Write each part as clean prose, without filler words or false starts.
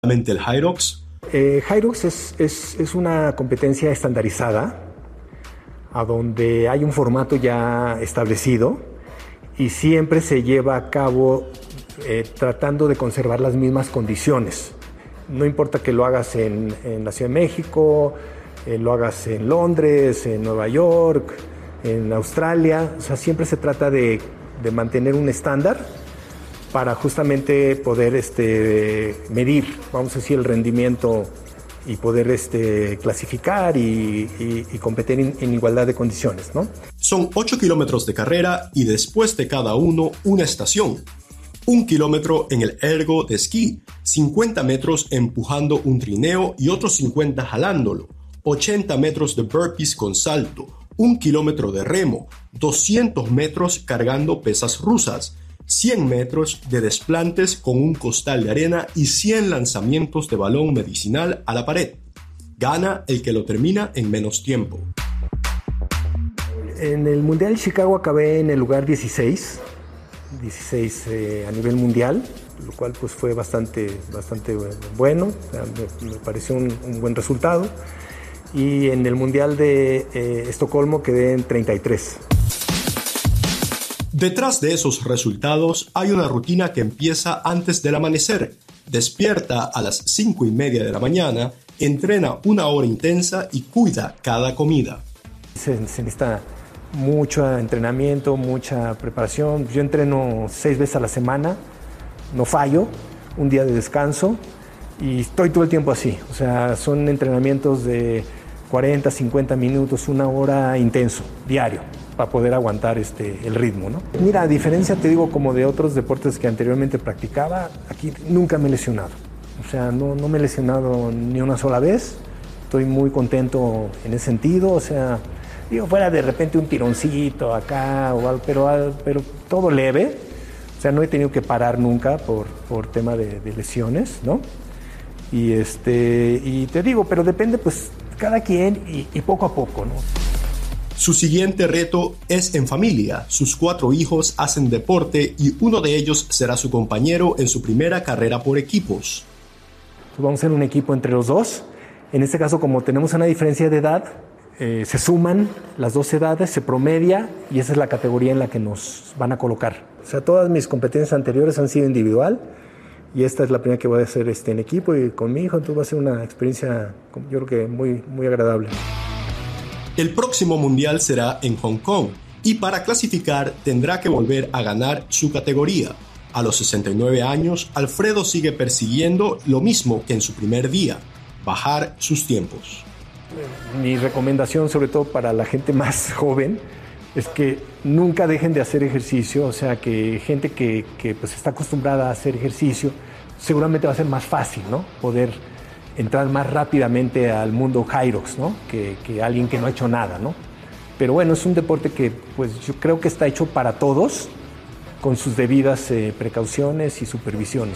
el Hyrox? Hyrox es una competencia estandarizada, a donde hay un formato ya establecido y siempre se lleva a cabo tratando de conservar las mismas condiciones. No importa que lo hagas en la Ciudad de México, lo hagas en Londres, en Nueva York, en Australia, o sea, siempre se trata de mantener un estándar para justamente poder medir, vamos a decir, el rendimiento y poder clasificar y competir en igualdad de condiciones, ¿no? Son 8 kilómetros de carrera y después de cada uno una estación. 1 kilómetro en el ergo de esquí, 50 metros empujando un trineo y otros 50 jalándolo, 80 metros de burpees con salto, 1 kilómetro de remo, 200 metros cargando pesas rusas, 100 metros de desplantes con un costal de arena y 100 lanzamientos de balón medicinal a la pared. Gana el que lo termina en menos tiempo. En el Mundial de Chicago acabé en el lugar 16 a nivel mundial, lo cual pues fue bastante bueno, o sea, me pareció un buen resultado. Y en el Mundial de Estocolmo quedé en 33. Detrás de esos resultados hay una rutina que empieza antes del amanecer. Despierta a las 5:30 de la mañana, entrena 1 hora intensa y cuida cada comida. Se necesita mucho entrenamiento, mucha preparación. Yo entreno 6 veces a la semana, no fallo, un día de descanso y estoy todo el tiempo así. O sea, son entrenamientos de 40, 50 minutos, 1 hora intenso, diario, para poder aguantar el ritmo, ¿no? Mira, a diferencia, te digo, como de otros deportes que anteriormente practicaba, aquí nunca me he lesionado. O sea, no me he lesionado ni una sola vez. Estoy muy contento en ese sentido, o sea, digo, fuera de repente un tironcito acá o algo, pero todo leve. O sea, no he tenido que parar nunca por tema de lesiones, ¿no? Y te digo, pero depende pues cada quien y poco a poco, ¿no? Su siguiente reto es en familia. Sus 4 hijos hacen deporte y uno de ellos será su compañero en su primera carrera por equipos. Pues vamos a ser un equipo entre los dos. En este caso, como tenemos una diferencia de edad, se suman las 2 edades, se promedia y esa es la categoría en la que nos van a colocar. O sea, todas mis competencias anteriores han sido individual y esta es la primera que voy a hacer en equipo y con mi hijo, entonces va a ser una experiencia, yo creo que muy, muy agradable. El próximo mundial será en Hong Kong y para clasificar tendrá que volver a ganar su categoría. A los 69 años, Alfredo sigue persiguiendo lo mismo que en su primer día, bajar sus tiempos. Mi recomendación, sobre todo para la gente más joven, es que nunca dejen de hacer ejercicio, o sea, que gente que pues está acostumbrada a hacer ejercicio, seguramente va a ser más fácil, ¿no? Poder entrar más rápidamente al mundo Hyrox, ¿no? Que alguien que no ha hecho nada, ¿no? Pero bueno, es un deporte que pues yo creo que está hecho para todos, con sus debidas precauciones y supervisiones.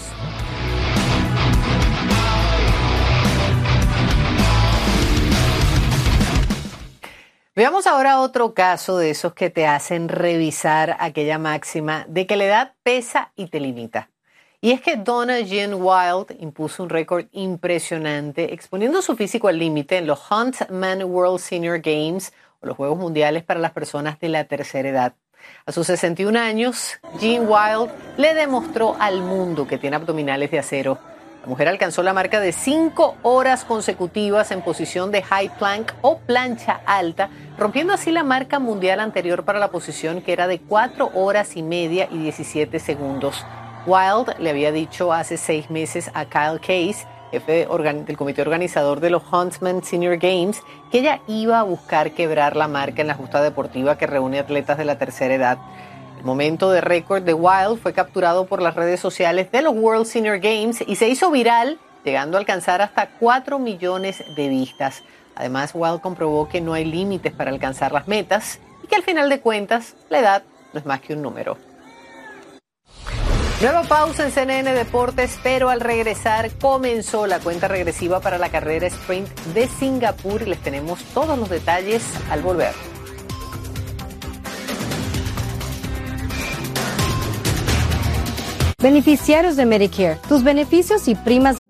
Veamos ahora otro caso de esos que te hacen revisar aquella máxima de que la edad pesa y te limita. Y es que Donna Jean Wild impuso un récord impresionante exponiendo su físico al límite en los Huntsman World Senior Games o los Juegos Mundiales para las personas de la tercera edad. A sus 61 años, Jean Wild le demostró al mundo que tiene abdominales de acero. La mujer alcanzó la marca de 5 horas consecutivas en posición de high plank o plancha alta, rompiendo así la marca mundial anterior para la posición, que era de 4 horas y media y 17 segundos. Wild le había dicho hace 6 meses a Kyle Case, jefe del comité organizador de los Huntsman Senior Games, que ella iba a buscar quebrar la marca en la justa deportiva que reúne atletas de la tercera edad. El momento de récord de Wild fue capturado por las redes sociales de los World Senior Games y se hizo viral, llegando a alcanzar hasta 4 millones de vistas. Además, Wild comprobó que no hay límites para alcanzar las metas y que al final de cuentas, la edad no es más que un número. Nueva pausa en CNN Deportes, pero al regresar comenzó la cuenta regresiva para la carrera sprint de Singapur y les tenemos todos los detalles al volver. Beneficiarios de Medicare, tus beneficios y primas